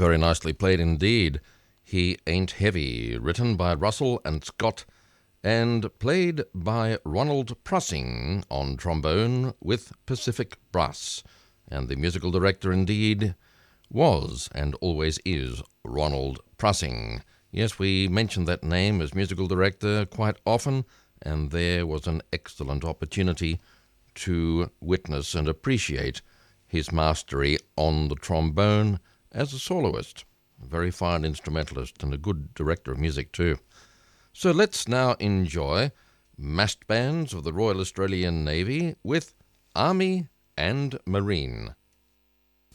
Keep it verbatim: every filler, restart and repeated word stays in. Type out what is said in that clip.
Very nicely played indeed. He Ain't Heavy, written by Russell and Scott, and played by Ronald Prussing on trombone with Pacific Brass. And the musical director indeed was and always is Ronald Prussing. Yes, we mention that name as musical director quite often, and there was an excellent opportunity to witness and appreciate his mastery on the trombone as a soloist. A very fine instrumentalist and a good director of music too. So let's now enjoy Massed Bands of the Royal Australian Navy with Army and Marine.